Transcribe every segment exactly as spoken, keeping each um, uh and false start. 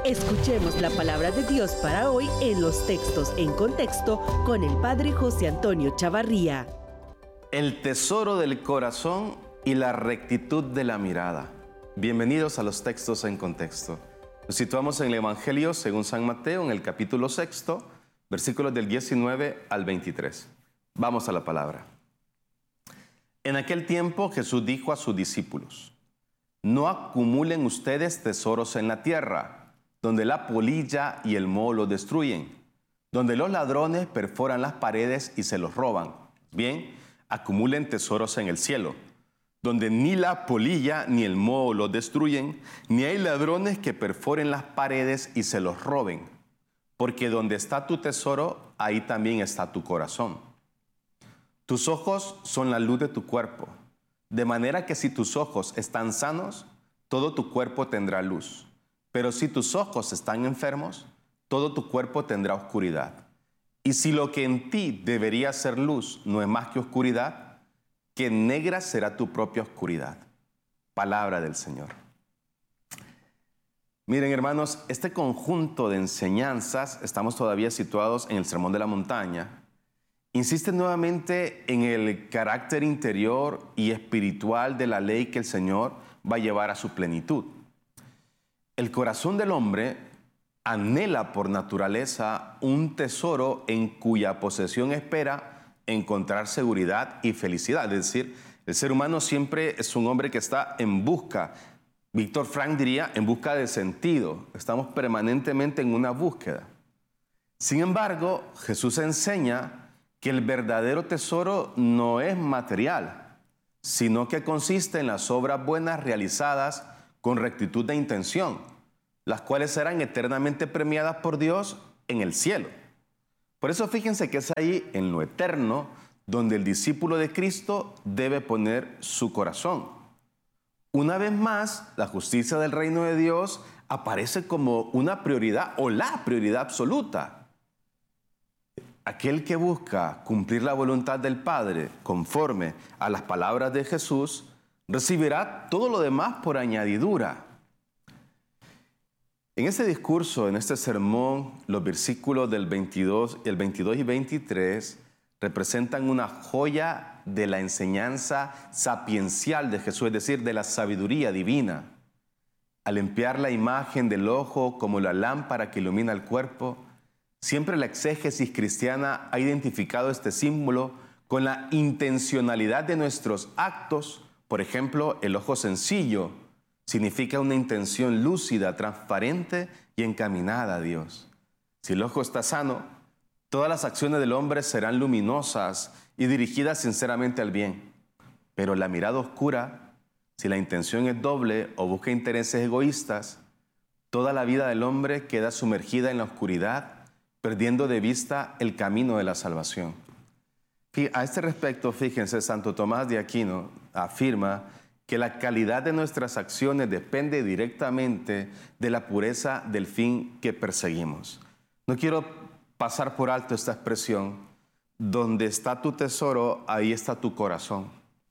Escuchemos la palabra de Dios para hoy en los textos en contexto con el Padre José Antonio Chavarría. El tesoro del corazón y la rectitud de la mirada. Bienvenidos a los textos en contexto. Nos situamos en el Evangelio según San Mateo, en el capítulo sexto, versículos del diecinueve al veintitrés. Vamos a la palabra. En aquel tiempo Jesús dijo a sus discípulos: no acumulen ustedes tesoros en la tierra, donde la polilla y el moho los destruyen, donde los ladrones perforan las paredes y se los roban. Bien, acumulen tesoros en el cielo, donde ni la polilla ni el moho los destruyen, ni hay ladrones que perforen las paredes y se los roben. Porque donde está tu tesoro, ahí también está tu corazón. Tus ojos son la luz de tu cuerpo, de manera que si tus ojos están sanos, todo tu cuerpo tendrá luz. Pero si tus ojos están enfermos, todo tu cuerpo tendrá oscuridad. Y si lo que en ti debería ser luz no es más que oscuridad, que negra será tu propia oscuridad. Palabra del Señor. Miren, hermanos, este conjunto de enseñanzas, estamos todavía situados en el Sermón de la Montaña, insiste nuevamente en el carácter interior y espiritual de la ley que el Señor va a llevar a su plenitud. El corazón del hombre anhela por naturaleza un tesoro en cuya posesión espera encontrar seguridad y felicidad. Es decir, el ser humano siempre es un hombre que está en busca, Víctor Frank diría, en busca de sentido. Estamos permanentemente en una búsqueda. Sin embargo, Jesús enseña que el verdadero tesoro no es material, sino que consiste en las obras buenas realizadas con rectitud de intención, las cuales serán eternamente premiadas por Dios en el cielo. Por eso fíjense que es ahí, en lo eterno, donde el discípulo de Cristo debe poner su corazón. Una vez más, la justicia del reino de Dios aparece como una prioridad o la prioridad absoluta. Aquel que busca cumplir la voluntad del Padre conforme a las palabras de Jesús, recibirá todo lo demás por añadidura. En este discurso, en este sermón, los versículos del veintidós, el veintidós y veintitrés representan una joya de la enseñanza sapiencial de Jesús, es decir, de la sabiduría divina. Al limpiar la imagen del ojo como la lámpara que ilumina el cuerpo, siempre la exégesis cristiana ha identificado este símbolo con la intencionalidad de nuestros actos. Por ejemplo, el ojo sencillo significa una intención lúcida, transparente y encaminada a Dios. Si el ojo está sano, todas las acciones del hombre serán luminosas y dirigidas sinceramente al bien. Pero la mirada oscura, si la intención es doble o busca intereses egoístas, toda la vida del hombre queda sumergida en la oscuridad, perdiendo de vista el camino de la salvación. Y a este respecto, fíjense, Santo Tomás de Aquino afirma que la calidad de nuestras acciones depende directamente de la pureza del fin que perseguimos. No quiero pasar por alto esta expresión: donde está tu tesoro, ahí está tu corazón.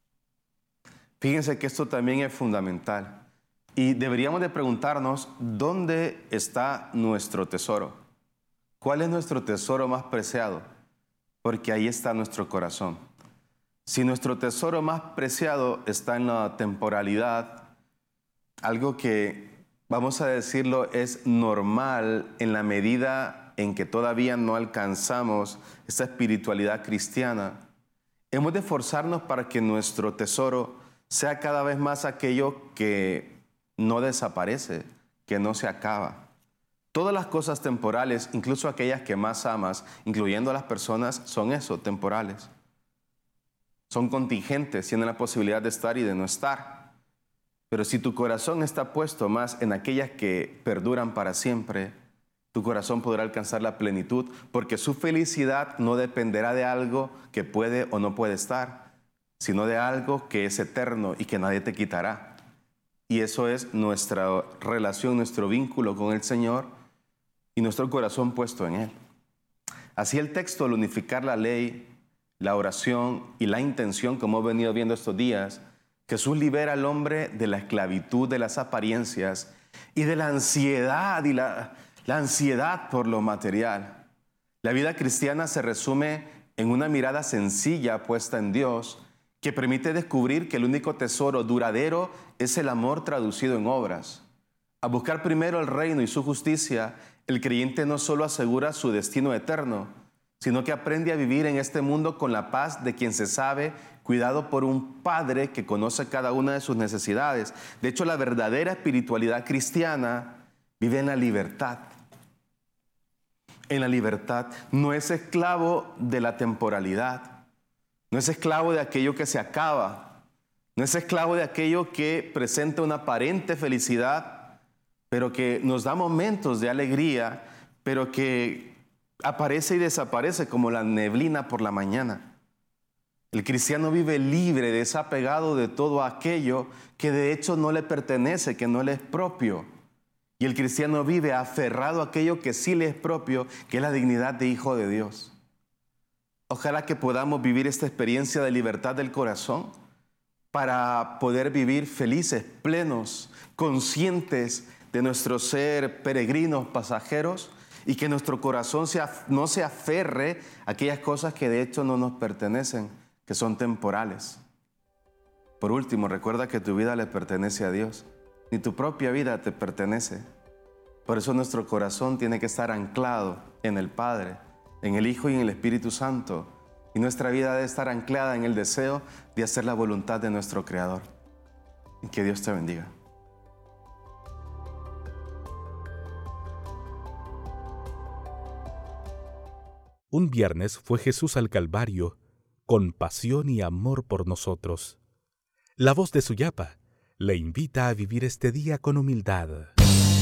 Fíjense que esto también es fundamental y deberíamos de preguntarnos ¿dónde está nuestro tesoro? ¿Cuál es nuestro tesoro más preciado? Porque ahí está nuestro corazón. Si nuestro tesoro más preciado está en la temporalidad, algo que, vamos a decirlo, es normal en la medida en que todavía no alcanzamos esta espiritualidad cristiana, hemos de esforzarnos para que nuestro tesoro sea cada vez más aquello que no desaparece, que no se acaba. Todas las cosas temporales, incluso aquellas que más amas, incluyendo a las personas, son eso, temporales. Son contingentes, tienen la posibilidad de estar y de no estar. Pero si tu corazón está puesto más en aquellas que perduran para siempre, tu corazón podrá alcanzar la plenitud, porque su felicidad no dependerá de algo que puede o no puede estar, sino de algo que es eterno y que nadie te quitará. Y eso es nuestra relación, nuestro vínculo con el Señor y nuestro corazón puesto en Él. Así el texto, al unificar la ley, la oración y la intención, como hemos venido viendo estos días, Jesús libera al hombre de la esclavitud de las apariencias y de la ansiedad y la, la ansiedad por lo material. La vida cristiana se resume en una mirada sencilla puesta en Dios que permite descubrir que el único tesoro duradero es el amor traducido en obras. A buscar primero el reino y su justicia, el creyente no solo asegura su destino eterno, sino que aprende a vivir en este mundo con la paz de quien se sabe cuidado por un Padre que conoce cada una de sus necesidades. De hecho, la verdadera espiritualidad cristiana vive en la libertad. En la libertad. No es esclavo de la temporalidad. No es esclavo de aquello que se acaba. No es esclavo de aquello que presenta una aparente felicidad, pero que nos da momentos de alegría, pero que aparece y desaparece como la neblina por la mañana. El cristiano vive libre, desapegado de todo aquello que de hecho no le pertenece, que no le es propio. Y el cristiano vive aferrado a aquello que sí le es propio, que es la dignidad de hijo de Dios. Ojalá que podamos vivir esta experiencia de libertad del corazón para poder vivir felices, plenos, conscientes de nuestro ser peregrinos, pasajeros, y que nuestro corazón se af- no se aferre a aquellas cosas que de hecho no nos pertenecen, que son temporales. Por último, recuerda que tu vida le pertenece a Dios, ni tu propia vida te pertenece. Por eso nuestro corazón tiene que estar anclado en el Padre, en el Hijo y en el Espíritu Santo. Y nuestra vida debe estar anclada en el deseo de hacer la voluntad de nuestro Creador. Y que Dios te bendiga. Un viernes fue Jesús al Calvario con pasión y amor por nosotros. La voz de Suyapa le invita a vivir este día con humildad.